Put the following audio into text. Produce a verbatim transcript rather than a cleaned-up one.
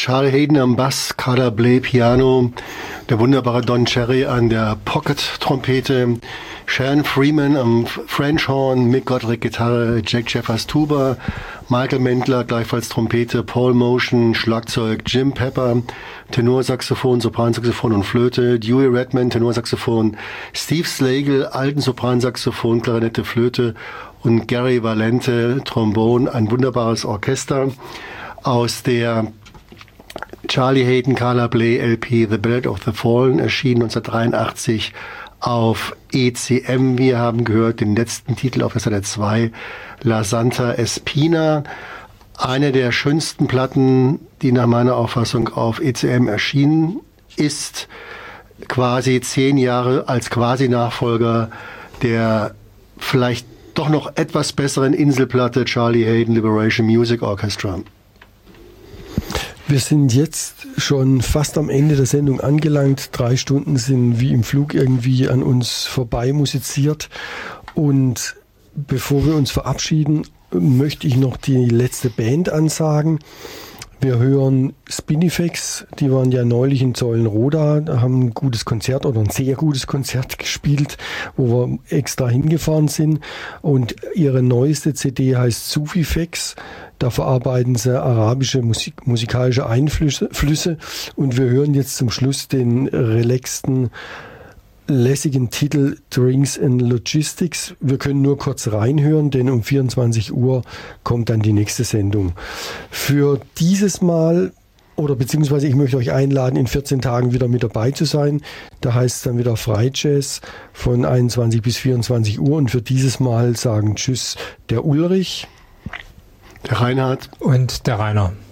Charlie Haden am Bass, Carla Bley Piano, der wunderbare Don Cherry an der Pocket-Trompete, Sharon Freeman am French Horn, Mick Godric Gitarre, Jack Jeffers Tuba, Michael Mendler gleichfalls Trompete, Paul Motion Schlagzeug, Jim Pepper Tenorsaxophon, Sopransaxophon und Flöte, Dewey Redman Tenorsaxophon, Steve Slagle alten Sopransaxophon, Klarinette, Flöte und Gary Valente Trombon, ein wunderbares Orchester aus der Charlie Haden, Carla Bley L P The Ballad of the Fallen, erschien neunzehnhundertdreiundachtzig auf E C M. Wir haben gehört den letzten Titel auf der Seite zwei, La Santa Espina. Eine der schönsten Platten, die nach meiner Auffassung auf E C M erschienen ist, quasi zehn Jahre als Quasi-Nachfolger der vielleicht doch noch etwas besseren Inselplatte Charlie Haden Liberation Music Orchestra. Wir sind jetzt schon fast am Ende der Sendung angelangt. Drei Stunden sind wie im Flug irgendwie an uns vorbei musiziert. Und bevor wir uns verabschieden, möchte ich noch die letzte Band ansagen. Wir hören Spinifex, die waren ja neulich in Zeulenroda, haben ein gutes Konzert oder ein sehr gutes Konzert gespielt, wo wir extra hingefahren sind. Und ihre neueste C D heißt Sufifex. Da verarbeiten sie arabische Musik, musikalische Einflüsse. Flüsse. Und wir hören jetzt zum Schluss den relaxten, lässigen Titel Drinks and Logistics. Wir können nur kurz reinhören, denn um vierundzwanzig Uhr kommt dann die nächste Sendung. Für dieses Mal, oder beziehungsweise ich möchte euch einladen, in vierzehn Tagen wieder mit dabei zu sein. Da heißt es dann wieder Freijazz von einundzwanzig bis vierundzwanzig Uhr. Und für dieses Mal sagen Tschüss der Ulrich, der Reinhard und der Rainer.